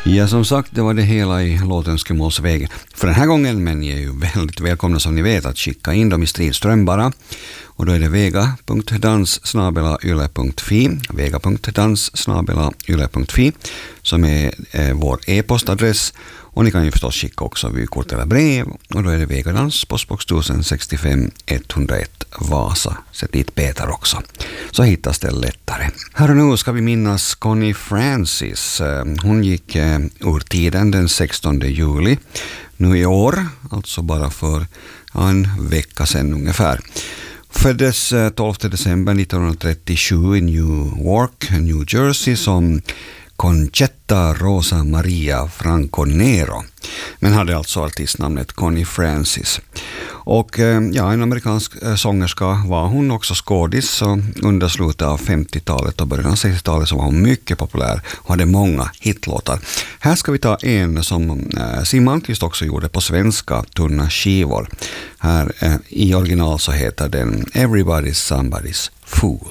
Ja, som sagt, det var det hela i låtönskemålsväg för den här gången, men ni är ju väldigt välkomna som ni vet att skicka in dem i stridström bara. Och då är det vega.dans@yle.fi, vega.dans@yle.fi som är vår e-postadress. Och ni kan ju förstås skicka också vykort eller brev. Och då är det Vegadans, postbox 1065 101 Vasa. Sätt dit Peter också, så hittas det lättare. Här och nu ska vi minnas Connie Francis. Hon gick ur tiden den 16 juli nu i år, alltså bara för en vecka sedan ungefär. Föddes 12 december 1937 i Newark, New Jersey som Conchetta Rosa Maria Franco Nero, men hade alltså artistnamnet Connie Francis. Och ja, en amerikansk sångerska var hon, också skådis, och under slutet av 50-talet och början av 60-talet så var hon mycket populär och hade många hitlåtar. Här ska vi ta en som Siw Malmkvist också gjorde på svenska, tunna skivor. Här i original så heter den Everybody's Somebody's Fool.